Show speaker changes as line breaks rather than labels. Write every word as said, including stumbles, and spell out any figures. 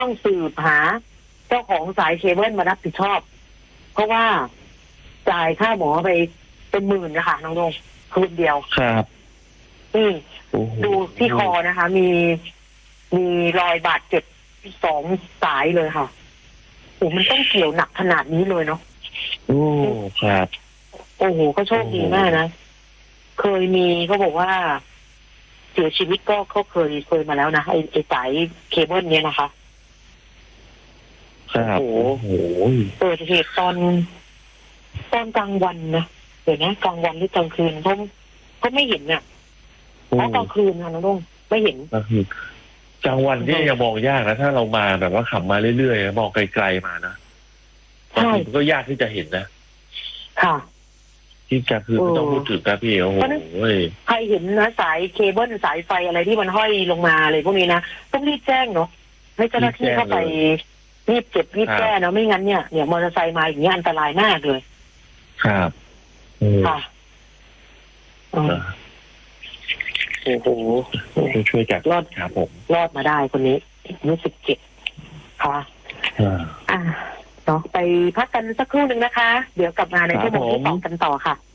ต้องสืบหาเจ้าของสายเคเบิลมารับผิดชอบ เพราะว่าจ่ายค่าหมอไปเป็นหมื่นนะคะน้องดงคืนเดียว
ครับ
อืมดูที่คอนะคะ มีมีรอยบาดเจ็บสองสายเลยค่ะโอ้มันต้องเกี่ยวหนักขนาดนี้เลยเนาะ
โอ้ครับ
โอ้โหก็โชคดีมากนะเคยมีเขาบอกว่าเสียชีวิตก็เขาเคยเคยมาแล้วนะไอ้ไอ้สายเคเบิลเนี้ยนะคะ
ครับโอ้โห
เกิดเหตุตอนตอนกลางวันนะเดี๋ยวนะกลางวันหรือกลางคืนเขาเขาไม่เห็นเนี่ยเพราะกลางคืนนะน้องดงไม่เห็น
กลางคืนกลางวันที่ยังมองยากนะถ้าเรามาแบบว่าขับมาเรื่อยๆมองไกลๆมานะบางทีมันก็ยากที่จะเห็นนะ
ค่ะ
ที่กลางคืนไม่ต้องพูดถึงนะพี่โอ้โห
ใครเห็นนะสายเคเบิลสายไฟอะไรที่มันห้อยลงมาอะไรพวกนี้นะต้องรีบแจ้งเนาะให้เจ้าหน้าที่เข้าไปรีบเก็บรีบแก้นะไม่งั้นเนี่ยเนี่ยมอเตอร์ไซค์มาอย่างนี้อันตรายมากเลย
ครับ
ค่ะโอ้โห
ช่วยจับ
รอด
ครับผม
รอดมาได้คนนี้รู้สึกเจ็บค่ะอ่าเนาะไปพักกันสักครู่หนึ่งนะคะเดี๋ยวกลับมาในชั่วโมงที่สองกันต่อค่ะ